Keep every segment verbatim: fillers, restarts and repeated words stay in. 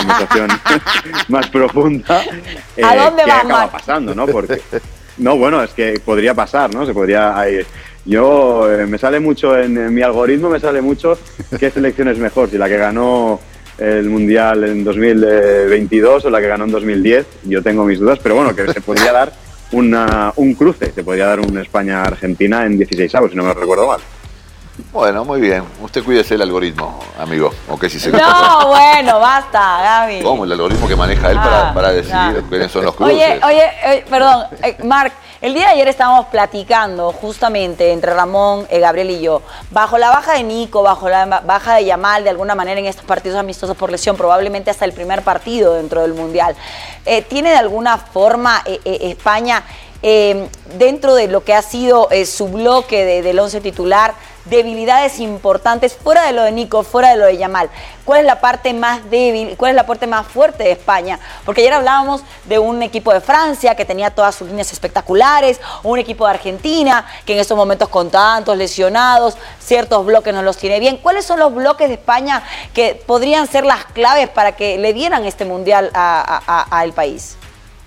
conversación más profunda. Eh, ¿A dónde ¿Qué va, acaba Marc? pasando, no? Porque, no, bueno, es que podría pasar, ¿no? Se podría... Hay, yo, eh, me sale mucho, en, en mi algoritmo me sale mucho qué selección es mejor, si la que ganó el Mundial en dos mil veintidós o la que ganó en dos mil diez. Yo tengo mis dudas, pero bueno, que se podría dar una, un cruce, se podría dar un España-Argentina en dieciseisavos, si no me recuerdo mal. Bueno, muy bien. Usted cuídese el algoritmo, amigo. ¿O qué si se No, bueno, basta, Gaby. ¿Cómo? El algoritmo que maneja él Ah, para, para decidir ya. quiénes son los cruces. Oye, oye, oye, perdón, eh, Marc, el día de ayer estábamos platicando justamente entre Ramón, eh, Gabriel y yo, bajo la baja de Nico, bajo la baja de Yamal, de alguna manera en estos partidos amistosos por lesión, probablemente hasta el primer partido dentro del Mundial. Eh, ¿Tiene de alguna forma eh, eh, España, eh, dentro de lo que ha sido eh, su bloque de, del once titular, debilidades importantes, fuera de lo de Nico, fuera de lo de Yamal? ¿Cuál es la parte más débil, cuál es la parte más fuerte de España? Porque ayer hablábamos de un equipo de Francia que tenía todas sus líneas espectaculares, o un equipo de Argentina que en estos momentos con tantos lesionados, ciertos bloques no los tiene bien. ¿Cuáles son los bloques de España que podrían ser las claves para que le dieran este Mundial al país?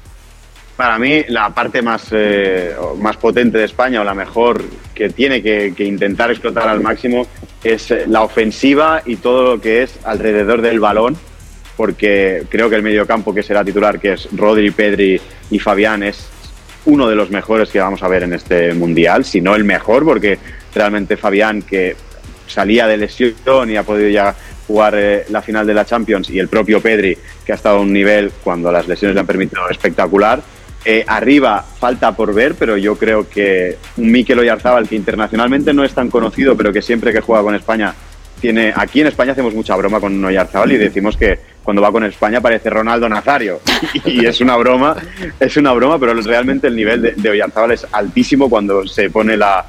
Para mí, la parte más, eh, más potente de España, o la mejor que tiene que, que intentar explotar al máximo, es la ofensiva y todo lo que es alrededor del balón, porque creo que el mediocampo que será titular, que es Rodri, Pedri y Fabián, es uno de los mejores que vamos a ver en este Mundial, si no el mejor, porque realmente Fabián, que salía de lesión y ha podido ya jugar eh, la final de la Champions, y el propio Pedri, que ha estado a un nivel, cuando las lesiones le han permitido, espectacular. Eh, arriba falta por ver, pero yo creo que un Mikel Oyarzabal, que internacionalmente no es tan conocido, pero que siempre que juega con España tiene... Aquí en España hacemos mucha broma con Oyarzabal y decimos que cuando va con España parece Ronaldo Nazario, y es una broma, es una broma, pero realmente el nivel de, de Oyarzabal es altísimo cuando se pone la,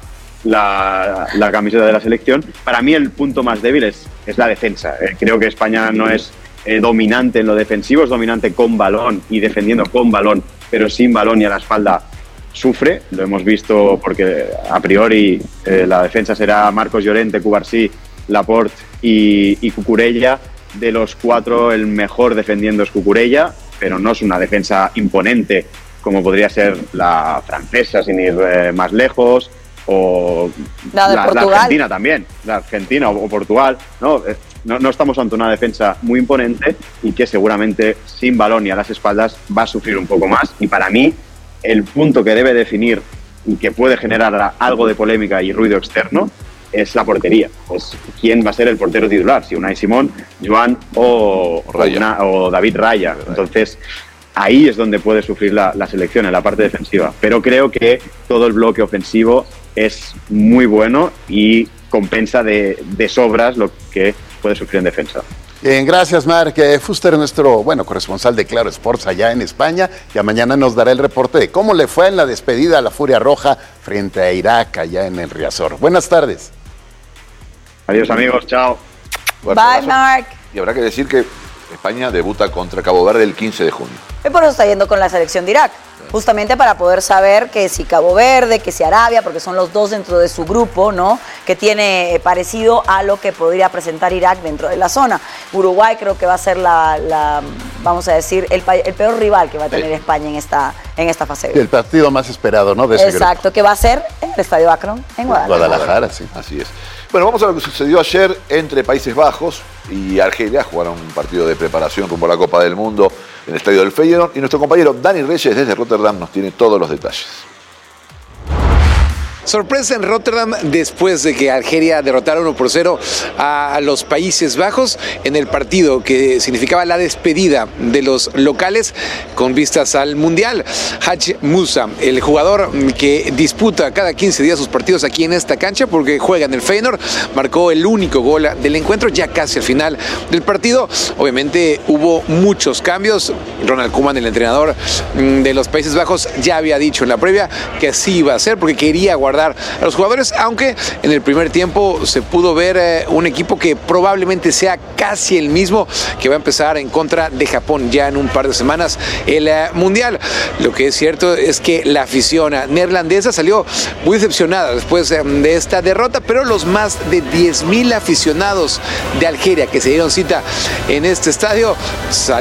la, la camiseta de la selección. Para mí el punto más débil es, es la defensa. Eh, creo que España no es eh, dominante en lo defensivo, es dominante con balón y defendiendo con balón, pero sin balón y a la espalda sufre. Lo hemos visto porque a priori eh, la defensa será Marcos Llorente, Cubarsí, Laporte y, y Cucurella. De los cuatro, el mejor defendiendo es Cucurella, pero no es una defensa imponente como podría ser la francesa, sin ir eh, más lejos, o la, de la, la Argentina también, la Argentina o, o Portugal, ¿no? No, no estamos ante una defensa muy imponente y que seguramente sin balón y a las espaldas va a sufrir un poco más. Y para mí, el punto que debe definir y que puede generar algo de polémica y ruido externo es la portería. Pues quién va a ser el portero titular, si Unai Simón, Joan o, o, una, o David Raya. Entonces, ahí es donde puede sufrir la, la selección, en la parte defensiva. Pero creo que todo el bloque ofensivo es muy bueno y compensa de, de sobras lo que puede sufrir en defensa. Bien, gracias, Marc. Eh, Fuster, nuestro bueno corresponsal de Claro Sports allá en España, ya mañana nos dará el reporte de cómo le fue en la despedida a la Furia Roja frente a Irak allá en el Riazor. Buenas tardes. Adiós, amigos. Chao. Bye, Marc. Y habrá que decir que España debuta contra Cabo Verde el quince de junio. Y por eso está yendo con la selección de Irak. Justamente para poder saber que si Cabo Verde, que si Arabia, porque son los dos dentro de su grupo, ¿no? Que tiene parecido a lo que podría presentar Irak dentro de la zona. Uruguay creo que va a ser la, la vamos a decir, el, el peor rival que va a tener sí. España en esta, en esta fase. El partido más esperado, ¿no? De ese Exacto, grupo. Que va a ser en el Estadio Akron, en Guadalajara. Guadalajara, sí. Así es. Bueno, vamos a lo que sucedió ayer entre Países Bajos y Argelia. Jugaron un partido de preparación rumbo a la Copa del Mundo en el estadio del Feyenoord. Y nuestro compañero Dani Reyes desde Rotterdam nos tiene todos los detalles. Sorpresa en Rotterdam después de que Argelia derrotara uno por cero a los Países Bajos en el partido que significaba la despedida de los locales con vistas al Mundial. Hadj Moussa, el jugador que disputa cada quince días sus partidos aquí en esta cancha porque juega en el Feyenoord, marcó el único gol del encuentro ya casi al final del partido. Obviamente hubo muchos cambios. Ronald Koeman, el entrenador de los Países Bajos, ya había dicho en la previa que así iba a ser porque quería guardar a los jugadores, aunque en el primer tiempo se pudo ver eh, un equipo que probablemente sea casi el mismo que va a empezar en contra de Japón ya en un par de semanas el eh, Mundial. Lo que es cierto es que la afición neerlandesa salió muy decepcionada después eh, de esta derrota, pero los más de diez mil aficionados de Argelia que se dieron cita en este estadio